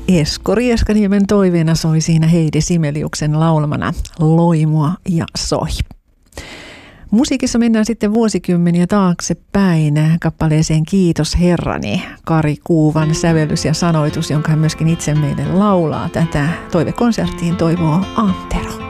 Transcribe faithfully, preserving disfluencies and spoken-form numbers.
Esko Rieskaniemen toiveena soi siinä Heidi Sibeliuksen laulamana Loimua ja soi. Musiikissa mennään sitten vuosikymmeniä taaksepäin kappaleeseen Kiitos Herrani. Kari Kuuvan sävellys ja sanoitus, jonka hän myöskin itse meille laulaa. Tätä toivekonserttiin toivoo Antero.